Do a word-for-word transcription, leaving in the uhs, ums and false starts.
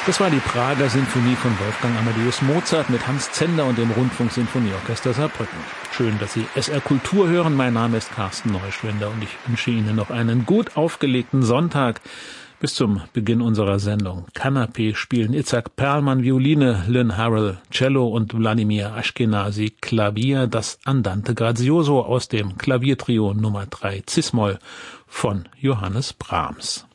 Das war die Prager Sinfonie von Wolfgang Amadeus Mozart mit Hans Zender und dem Rundfunksinfonieorchester Saarbrücken. Schön, dass Sie S R Kultur hören. Mein Name ist Carsten Neuschwender und ich wünsche Ihnen noch einen gut aufgelegten Sonntag. Bis zum Beginn unserer Sendung. Kanapé spielen Itzhak Perlman Violine, Lynn Harrell Cello und Wladimir Ashkenazi Klavier, das Andante Grazioso aus dem Klaviertrio Nummer drei Cis-Moll von Johannes Brahms.